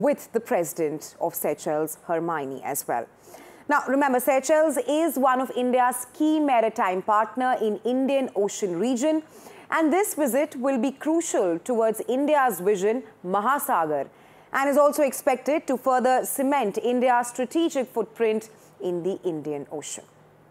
with the President of Seychelles, Hermione, as well. Now, remember, Seychelles is one of India's key maritime partner in Indian Ocean region, and this visit will be crucial towards India's vision, Mahasagar, and is also expected to further cement India's strategic footprint in the Indian Ocean.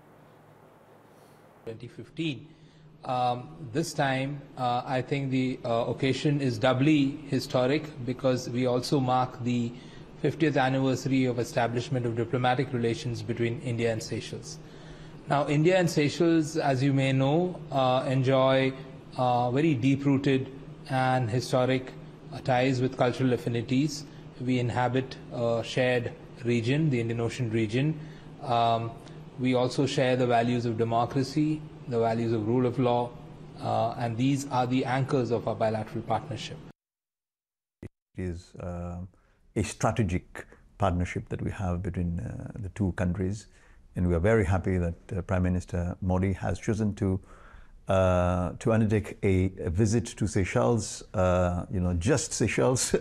2015. This time, I think the occasion is doubly historic because we also mark the 50th anniversary of establishment of diplomatic relations between India and Seychelles. Now, India and Seychelles, as you may know, enjoy very deep-rooted and historic ties with cultural affinities. We inhabit a shared region, the Indian Ocean region. We also share the values of democracy, the values of rule of law, and these are the anchors of our bilateral partnership. It is a strategic partnership that we have between the two countries, and we are very happy that Prime Minister Modi has chosen to undertake a visit to Seychelles. Just Seychelles.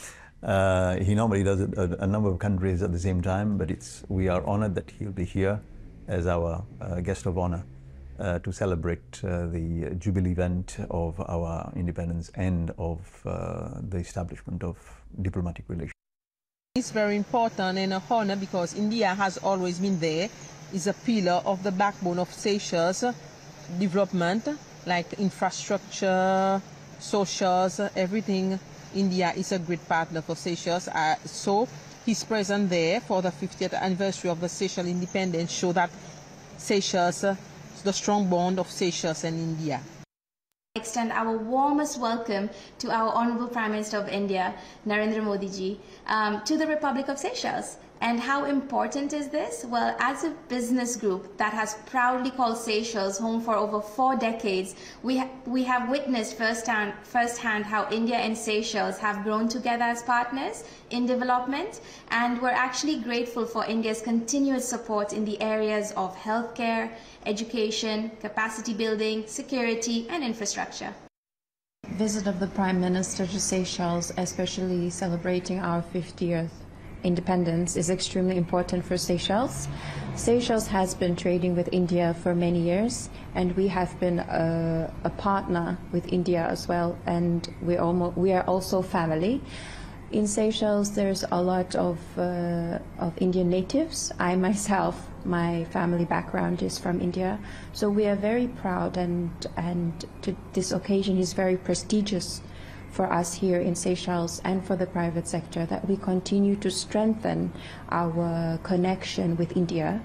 He normally does a number of countries at the same time, but we are honored that he'll be here as our guest of honor to celebrate the Jubilee event of our independence and of the establishment of diplomatic relations. It's very important and an honor because India has always been there, is a pillar of the backbone of Seychelles development, like infrastructure, socials, everything. India is a great partner for Seychelles. So his presence there for the 50th anniversary of the Seychelles independence show that Seychelles, the strong bond of Seychelles and India. Extend our warmest welcome to our Honorable Prime Minister of India, Narendra Modi ji, to the Republic of Seychelles. And how important is this? Well, as a business group that has proudly called Seychelles home for over 4 decades, we have witnessed firsthand how India and Seychelles have grown together as partners in development, and we're actually grateful for India's continuous support in the areas of healthcare, education, capacity building, security, and infrastructure. Visit of the Prime Minister to Seychelles, especially celebrating our 50th independence, is extremely important for Seychelles. Seychelles has been trading with India for many years, and we have been a partner with India as well, and we are also family. In Seychelles, there's a lot of Indian natives. I myself, my family background is from India, so we are very proud, and this occasion is very prestigious for us here in Seychelles and for the private sector, that we continue to strengthen our connection with India.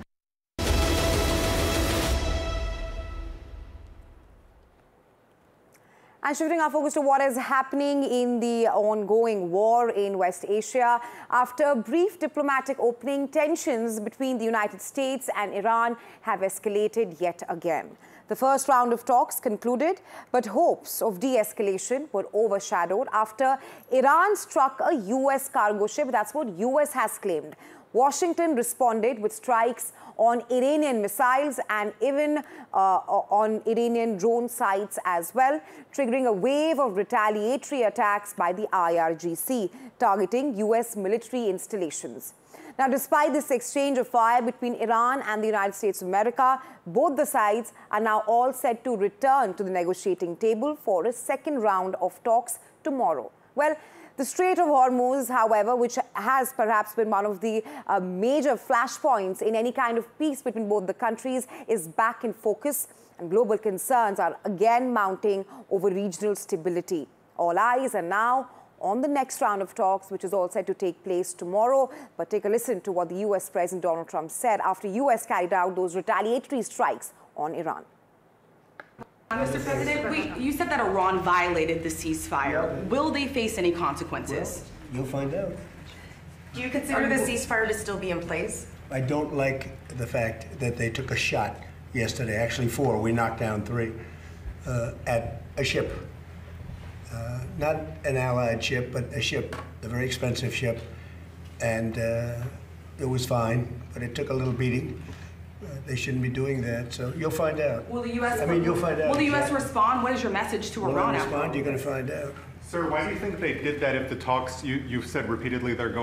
And shifting our focus to what is happening in the ongoing war in West Asia. After a brief diplomatic opening, tensions between the United States and Iran have escalated yet again. The first round of talks concluded, but hopes of de-escalation were overshadowed after Iran struck a U.S. cargo ship. That's what U.S. has claimed. Washington responded with strikes on Iranian missiles and even on Iranian drone sites as well, triggering a wave of retaliatory attacks by the IRGC, targeting U.S. military installations. Now, despite this exchange of fire between Iran and the United States of America, both the sides are now all set to return to the negotiating table for a second round of talks tomorrow. Well, the Strait of Hormuz, however, which has perhaps been one of the major flashpoints in any kind of peace between both the countries, is back in focus, and global concerns are again mounting over regional stability. All eyes are now on the next round of talks, which is all set to take place tomorrow. But take a listen to what the U.S. President Donald Trump said after U.S. carried out those retaliatory strikes on Iran. Mr. President, you said that Iran violated the ceasefire. Will they face any consequences? Well, you'll find out. Do you consider the ceasefire to still be in place? I don't like the fact that they took a shot yesterday, actually 4, we knocked down 3, at a ship. Not an Allied ship, but a ship, a very expensive ship, and it was fine, but it took a little beating. They shouldn't be doing that, so you'll find out. Will the U.S. You'll find out. Will the U.S. respond? What is your message to Iran? Respond, you're going to find out. Sir, why do you think they did that if the talks, you've said repeatedly they're going